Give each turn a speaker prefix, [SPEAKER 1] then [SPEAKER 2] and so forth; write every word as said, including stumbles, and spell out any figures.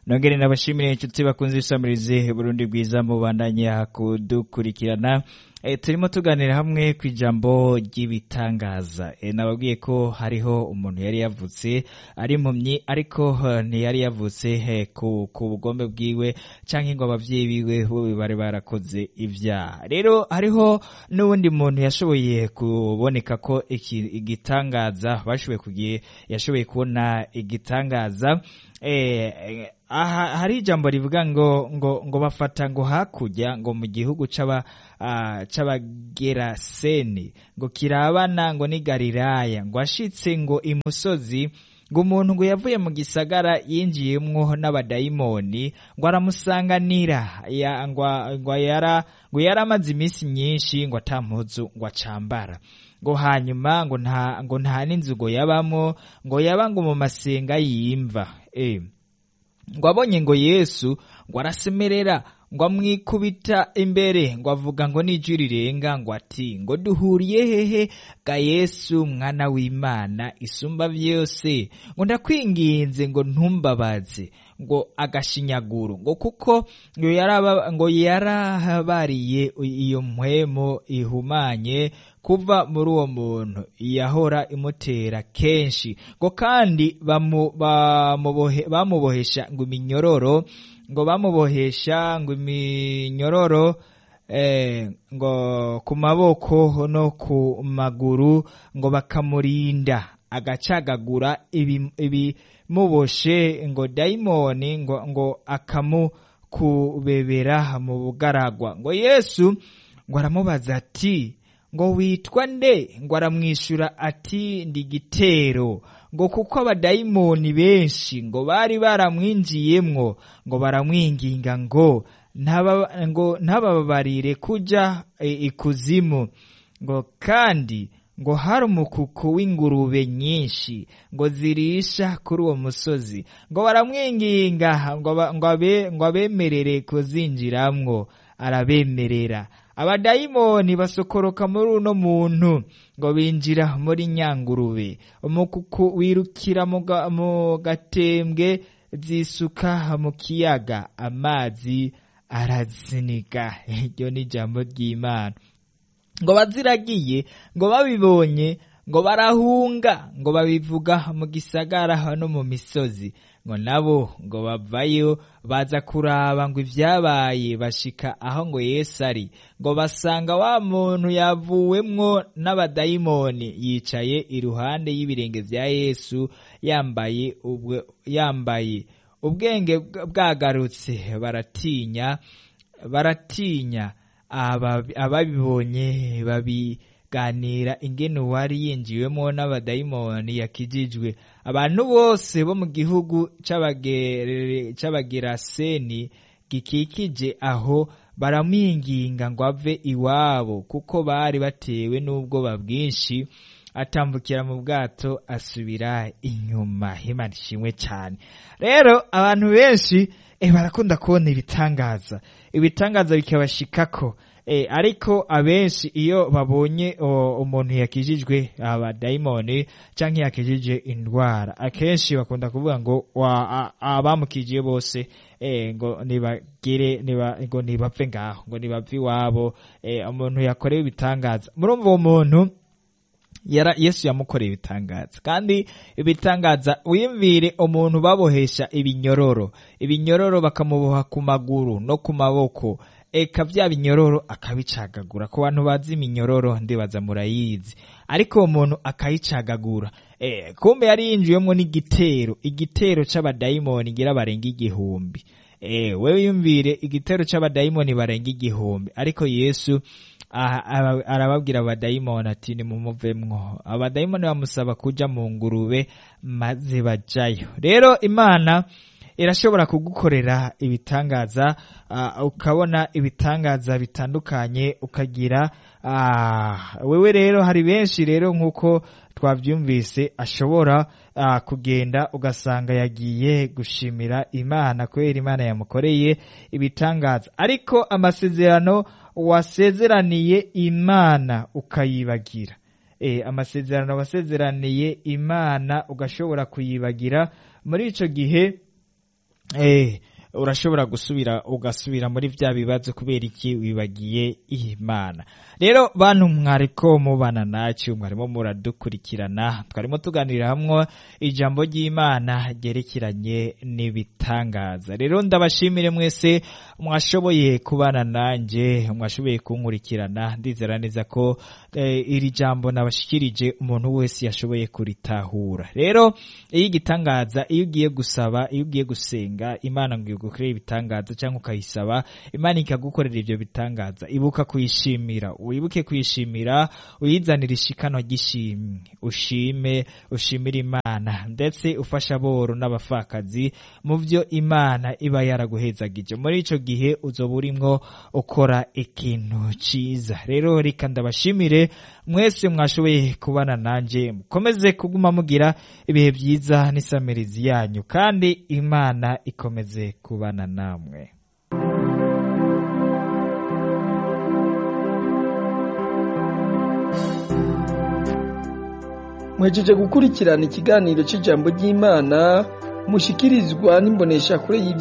[SPEAKER 1] nongere nabashimire inshuti bakunze isamirize Burundi bwiza mubandanya kudukurikirana. E, turimo tuganira hamwe ku ijambo ry'ibitangaza. E, nababwiye ko hariho umuntu yari yavutse ari impumyi ariko uh, ntiyari yavutse he, ku, ku bugombe bwiwe canke ngo abavyeyi biwe bo bari barakoze ivyaha. Rero hariho n'uwundi muntu yashoboye kuboneka ko iki igitangaza bashoboye kugiye yashoboye kubona igitangaza. Eh, aha hari ijambo rivuga ngo ngo ngo bafata ngo hakurya ngo mu gihugu c'aba uh, c'abageraseni ngo kirabana ngo ni Galilaya ngo ashitse ngo imusozi ngo umuntu ngo yavuye mu gisagara yinjiyemwo n'abadayimoni ngo aramusanganira ya ngo ngo yara ngo yaramaze iminsi myinshi ngo atampuzu ngo acambara ngo hanyuma ngo nta ngo nta n'inzu ngo yabamo ngo yaba ngo mu masenga yimva. Eh, ngo abonye ngo Yesu ngo arasemerera ngo amwikubita imbere ngo avuga ngo n'ijwi rirenga ngo ati ngo duhuriye hehe ga Yesu mwana w'Imana isumba vyose ngo ndakwinginze ngo ntumbabaze ngo agashinyaguro ngo kuko ngo yaraba ngo yarahabariye iyo mpwemo ihumanye kuva muri uwo muntu yahora imutera kenshi ngo kandi bamu, bamubohe, bamubohesha ngo iminyororo ngo bamubohesha ngo iminyororo eh, ngo ku maboko no ku maguru ngo bakamurinda agacagagura ibi, ibi muboshe ngo daimoni ngo ngo akamukubebera mu bugaragwa ngo Yesu ngo aramubaza ati ngo witwa nde ngo aramwishura ati ndi Gitero ngo kuko abadayimoni benshi ngo bari baramwinjiyemwo ngo baramwinginga ngo ntaba ngo ntababarire kuja e, ikuzimu ngo kandi ngo hari umukuku w'ingurube nyinshi ngo zirisha kuri uwo musozi ngo baramwinginga ngo ngo abe ngo abemerere kuzinjiramwo arabemerera. Abadayimoni basokoroka muri uno muntu ngo binjira muri nyangurube umukuku wirukira mu gatembwe zisuka mu kiyaga amazi araziniga. Iryo ni ijambo ry'Imana. Ngo baziragiye ngo babibonye ngo barahunga ngo babivuga mu gisagara no mu misozi ngo nabo ngo bavayo baza kuraba ngo ivyabaye bashika aho ngo Yesu ari ngo basanga wa muntu yavuwemwo n'abadayimoni yicaye iruhande y'ibirenge vya Yesu yambaye ubwe yambaye ubwenge bwagarutse baratinya baratinya ababibonye babi ganira ingene wari yinjiwemo n'abadayimoni yakijijwe. Abantu bose bo mu gihugu c'abagere c'abageraseni gikikije aho baramwinginga ngo ave iwabo kuko bari batewe n'ubwoba bwinshi atambukira mu bwato asubira inyuma. Imana ishimwe cyane. Rero abantu benshi eh barakunda kubona ibitangaza ibitangaza bikabashikako. E, ariko abenshi iyo babonye o, umuntu yakijijwe abadayimoni canke yakijije indwara akenshi bakunda kuvuga ngo abamukije bose e, ngo nibagire niba ngo nibapfe ngaho ngo nibapfe iwabo. E, umuntu yakorewe ibitangaza murumva uwo muntu yara Yesu yamukoreye ibitangaza kandi ibitangaza wiyumvire umuntu babohesha ibinyororo ibinyororo bakamuboha ku maguru no ku maboko eka vya binyororo akabicagagura. Ku bantu bazi iminyororo ndibaza murayizi ariko uwo muntu akayicagagura. Eh, kumbe yari yinjiyemwo n'igitero igitero c'abadayimoni ngira barenga igihumbi. Eh, wewe yumvire igitero c'abadayimoni barenga igihumbi ariko Yesu arababwira abadayimoni ati ni mumuvemwo. Abadayimoni bamusaba kuja mu ngurube maze bajayo. Rero Imana irashobora kugukorera ibitangaza uh, ukabona ibitangaza bitandukanye ukagira uh, wewe rero hari benshi rero nkuko twavyumvise ashobora uh, kugenda ugasanga yagiye gushimira Imana kubera Imana yamukoreye ibitangaza ariko amasezerano wasezeraniye Imana ukayibagira. Eh, amasezerano wasezeraniye Imana ugashobora kuyibagira muri ico gihe eh urashobora gusubira ugasubira muri vya bibazo kubera iki wibagiye Imana. Rero bantu mwariko mubana nacu, mwarimo muradukurikirana, twarimo tuganirira hamwe ijambo ry'Imana ryerekeranye n'ibitangaza. Rero ndabashimire mwese mwashoboye kubana nanje, mwashoboye kunkurikirana. Ndizera neza ko eh, iri jambo nabashikirije umuntu wese yashoboye kuritahura. Rero iyo igitangaza, iyo ugiye gusaba, iyo ugiye gusenga Imana ngo gukorera ibitangaza cyangwa ukayisaba Imana ikagukorera ivyo bitangaza, ibuka kuyishimira, wibuke kuyishimira, uyizanira ishikano gishimwe, ushime ushimira Imana, ndetse ufasha aboro n'abafakazi mu vyo Imana iba yaraguhezagije. Muri ico gihe uzoba urimwo ukora ikintu ciza. Rero reka ndabashimire mwese mwashoboye kubana nanje, mukomeze kuguma mugira ibihe vyiza n'isamirizi yanyu, kandi Imana ikomeze kubana namwe.
[SPEAKER 2] Mwejeje gukurikirana ikiganiro c'ijambo ry'Imana mushikirizwa n'imbonesha kure y'ivyo